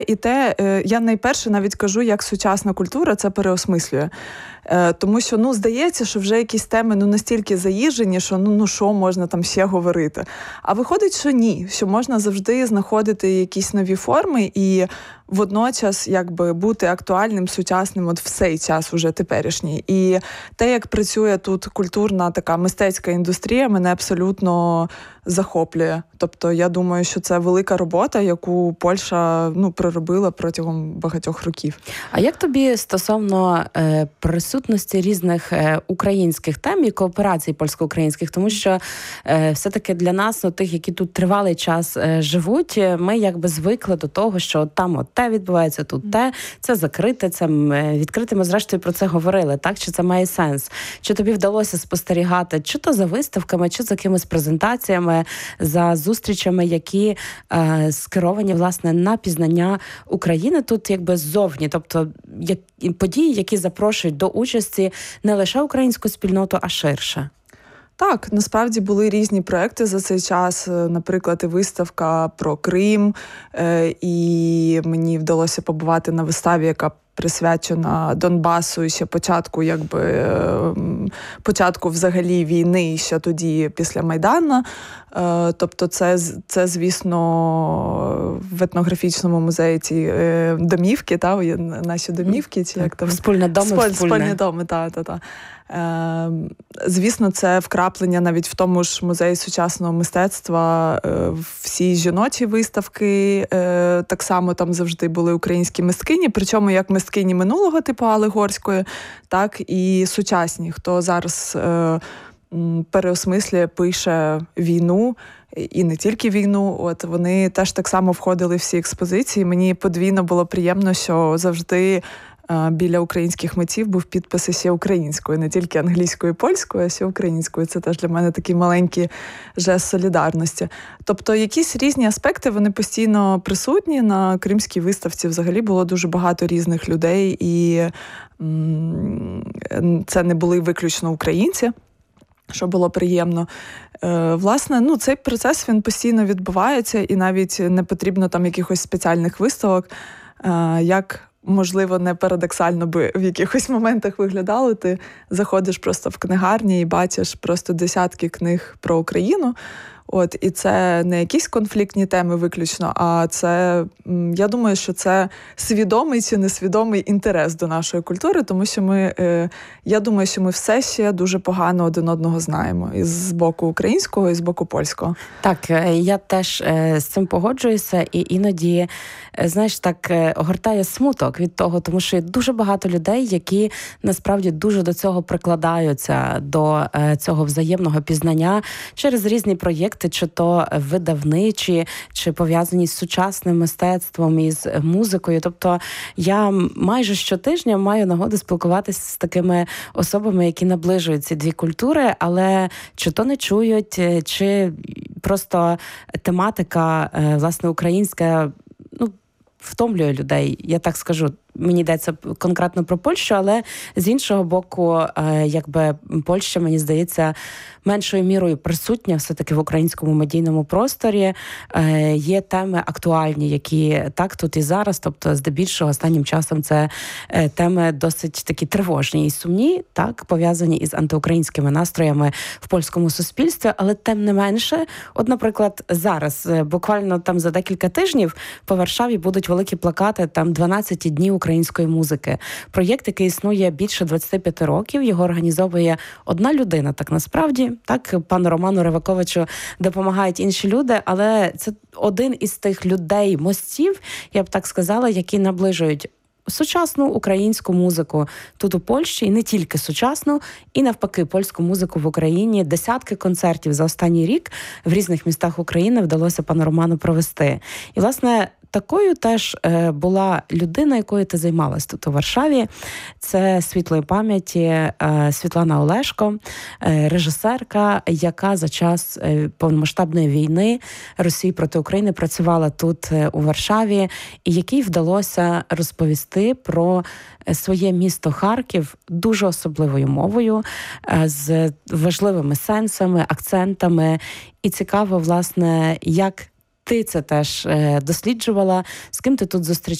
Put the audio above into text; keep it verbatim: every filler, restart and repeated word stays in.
І те, я найперше навіть кажу, як сучасна культура це переосмислює. Тому що, ну, здається, що вже якісь теми, ну, настільки заїжджені, що, ну, ну, що можна там ще говорити. А виходить, що ні, що можна завжди знаходити якісь нові форми і водночас, якби, бути актуальним, сучасним от в цей час уже теперішній. І те, як працює тут культурна така мистецька індустрія, мене абсолютно захоплює. Тобто, я думаю, що це велика робота, яку Польща, ну, проробила протягом багатьох років. А як тобі стосовно е, присутності різних е, українських тем і кооперацій польсько-українських? Тому що е, все-таки для нас, ну, тих, які тут тривалий час е, живуть, ми якби звикли до того, що там от те відбувається, тут те, це закрите, це відкрите. Ми зрештою про це говорили, так? Чи це має сенс? Чи тобі вдалося спостерігати, чи то за виставками, чи за якимись презентаціями, за зустрічами, які е, скеровані, власне, на пізнання України тут якби ззовні, тобто як, події, які запрошують до участі не лише українську спільноту, а ширше? Так, насправді були різні проекти за цей час, наприклад, і виставка про Крим, і мені вдалося побувати на виставі, яка присвячена Донбасу і ще початку, якби, початку взагалі війни, ще тоді, після Майдану. Тобто це, це звісно, в етнографічному музеї ці домівки, та, наші домівки, чи як там? Спільні доми. Спіль, спільні доми, так, так, так. Звісно, це вкраплення навіть в тому ж музеї сучасного мистецтва. Всі жіночі виставки, так само там завжди були українські мисткині, причому як мисткині минулого типу Алегорської, так і сучасні, хто зараз переосмислює, пише війну, і не тільки війну, от вони теж так само входили в всі експозиції. Мені подвійно було приємно, що завжди біля українських митців був підпис ще українською, не тільки англійською і польською, а ще українською. Це теж для мене такий маленький жест солідарності. Тобто якісь різні аспекти, вони постійно присутні. На Кримській виставці взагалі було дуже багато різних людей, і м- це не були виключно українці, що було приємно. Е, власне, ну, цей процес, він постійно відбувається, і навіть не потрібно там якихось спеціальних виставок, е, як можливо, не парадоксально би в якихось моментах виглядало. Ти заходиш просто в книгарні і бачиш просто десятки книг про Україну. От, і це не якісь конфліктні теми виключно, а це, я думаю, що це свідомий чи несвідомий інтерес до нашої культури, тому що ми, я думаю, що ми все ще дуже погано один одного знаємо. І з боку українського, і з боку польського. Так, я теж з цим погоджуюся, і іноді, знаєш, так огортає смуток від того, тому що є дуже багато людей, які насправді дуже до цього прикладаються, до цього взаємного пізнання через різні проєкти, чи то видавничі, чи пов'язані з сучасним мистецтвом, із музикою. Тобто я майже щотижня маю нагоду спілкуватися з такими особами, які наближують ці дві культури, але чи то не чують, чи просто тематика, власне, українська, ну, втомлює людей, я так скажу. Мені йдеться конкретно про Польщу, але з іншого боку, якби Польща, мені здається, меншою мірою присутня все-таки в українському медійному просторі. Є теми актуальні, які так тут і зараз, тобто здебільшого останнім часом це теми досить такі тривожні і сумні, так, пов'язані із антиукраїнськими настроями в польському суспільстві, але тим не менше, от, наприклад, зараз, буквально там за декілька тижнів по Варшаві будуть великі плакати, там дванадцять днів української музики. Проєкт, який існує більше двадцять п'ять років, його організовує одна людина, так насправді, так, пану Роману Риваковичу допомагають інші люди, але це один із тих людей, мостів, я б так сказала, які наближують сучасну українську музику тут у Польщі, і не тільки сучасну, і навпаки, польську музику в Україні. Десятки концертів за останній рік в різних містах України вдалося пану Роману провести. І, власне, такою теж е, була людина, якою ти займалась тут у Варшаві. Це світлої пам'яті е, Світлана Олешко, е, режисерка, яка за час е, повномасштабної війни Росії проти України працювала тут е, у Варшаві, і якій вдалося розповісти про своє місто Харків дуже особливою мовою, е, з важливими сенсами, акцентами. І цікаво, власне, як ти це теж досліджувала, з ким ти тут зустрічалася?